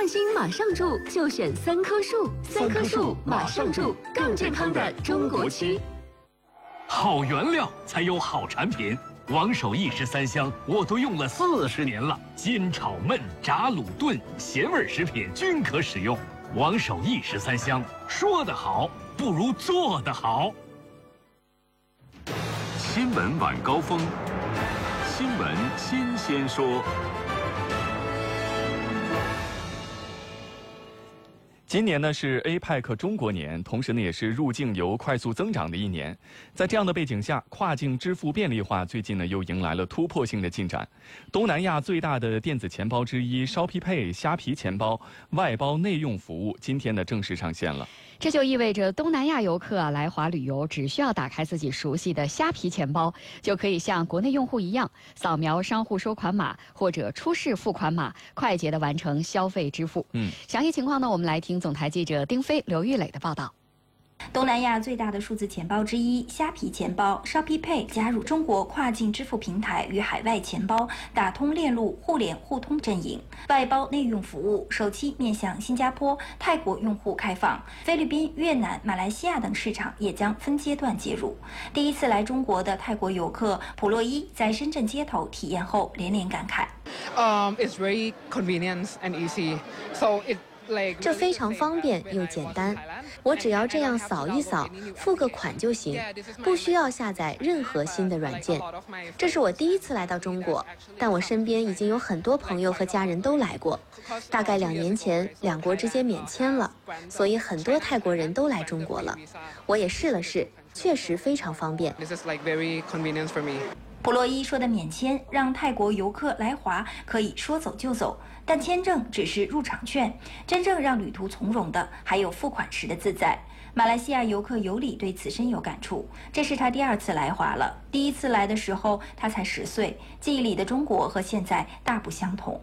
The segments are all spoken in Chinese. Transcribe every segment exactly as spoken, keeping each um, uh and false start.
换新马上住就选三棵树，三棵树马上住，更健康的中国区。 好原料才有好产品。王守义十三香我都用了四十年了，煎炒焖炸卤炖咸味食品均可使用。王守义十三香，说得好不如做得好。 新闻晚高峰，新闻新鲜说。 今年呢是 A P E C 中国年，同时呢也是入境游快速增长的一年。在这样的背景下，跨境支付便利化最近呢又迎来了突破性的进展。东南亚最大的电子钱包之一 ShopeePay 虾皮钱包外包内用服务今天呢正式上线了。 这就意味着东南亚游客啊来华旅游，只需要打开自己熟悉的虾皮钱包，就可以像国内用户一样扫描商户收款码或者出示付款码，快捷的完成消费支付。嗯，详细情况呢，我们来听总台记者丁飞、刘玉磊的报道。 东南亚最大的数字钱包之一虾皮钱包 ShopeePay 加入中国跨境支付平台与海外钱包打通链路互联互通阵营，外包内用服务首期面向新加坡、泰国用户开放，菲律宾、越南、马来西亚等市场也将分阶段接入。第一次来中国的泰国游客普洛伊在深圳街头体验后连连感慨。 Um, it's very convenient and easy, so it 这非常方便又简单，我只要这样扫一扫，付个款就行，不需要下载任何新的软件。这是我第一次来到中国，但我身边已经有很多朋友和家人都来过。大概两年前，两国之间免签了，所以很多泰国人都来中国了。我也试了试，确实非常方便。 普洛伊说的免签让泰国游客来华可以说走就走，但签证只是入场券，真正让旅途从容的还有付款时的自在。马来西亚游客尤里对此深有感触，这是他第二次来华了。第一次来的时候他才十岁，记忆里的中国和现在大不相同。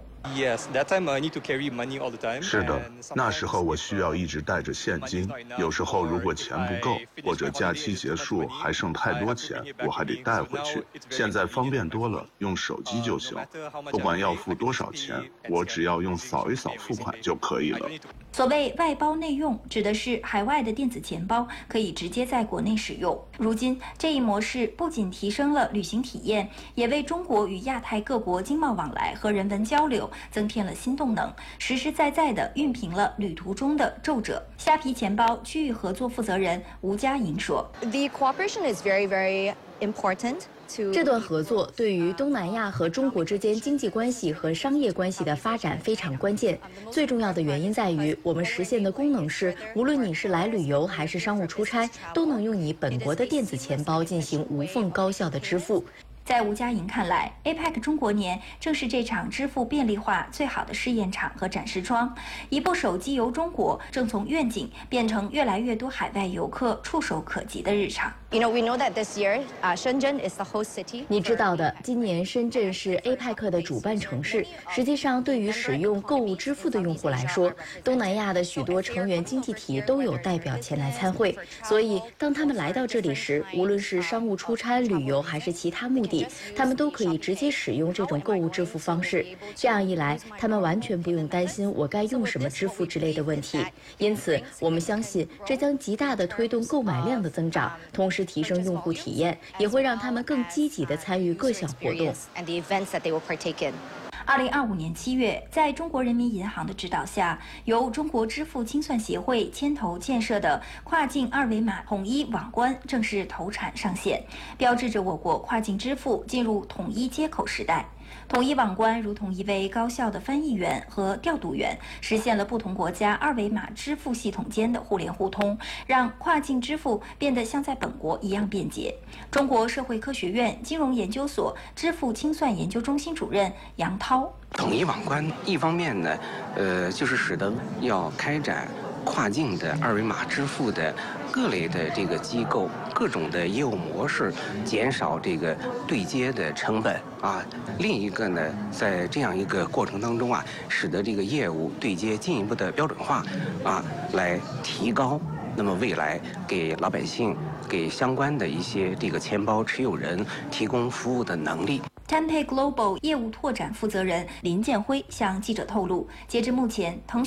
是的，那时候我需要一直带着现金，有时候如果钱不够，或者假期结束还剩太多钱，我还得带回去。现在方便多了，用手机就行，不管要付多少钱，我只要用扫一扫付款就可以了。 所谓外包内用，指的是海外的电子钱包可以直接在国内使用。如今这一模式不仅提升了旅行体验，也为中国与亚太各国经贸往来和人文交流增添了新动能，实实在在地熨平了旅途中的皱褶。虾皮钱包区域合作负责人吴佳莹说 ：“The cooperation is very, very important。” 这段合作对于东南亚和中国之间经济关系和商业关系的发展非常关键。最重要的原因在于，我们实现的功能是，无论你是来旅游还是商务出差，都能用你本国的电子钱包进行无缝高效的支付。 在吴佳莹看来 ，A P E C 中国年正是这场支付便利化最好的试验场和展示窗。一部手机游中国正从愿景变成越来越多海外游客触手可及的日常。 You know, we know that this year, uh, Shenzhen is the host city. 你知道的，今年深圳是 A P E C 的主办城市。实际上，对于使用购物支付的用户来说，东南亚的许多成员经济体都有代表前来参会。所以，当他们来到这里时，无论是商务出差、旅游还是其他目的，他们都可以直接使用这种购物支付方式。这样一来，他们完全不用担心我该用什么支付之类的问题。因此，我们相信这将极大地推动购买量的增长，同时提升用户体验，也会让他们更积极地参与各项活动。 二零二五年七月，在中国人民银行的指导下，由中国支付清算协会牵头建设的跨境二维码统一网关正式投产上线，标志着我国跨境支付进入统一接口时代。统一网关如同一位高效的翻译员和调度员，实现了不同国家二维码支付系统间的互联互通，让跨境支付变得像在本国一样便捷。中国社会科学院金融研究所支付清算研究中心主任杨涛： 统一网关一方面呢，呃，就是使得要开展跨境的二维码支付的各类的这个机构各种的业务模式，减少这个对接的成本啊。另一个呢，在这样一个过程当中啊，使得这个业务对接进一步的标准化啊，来提高那么未来给老百姓、给相关的一些这个钱包持有人提供服务的能力。 Tenpay Global 业务拓展负责人林建辉向记者透露，截至目前，腾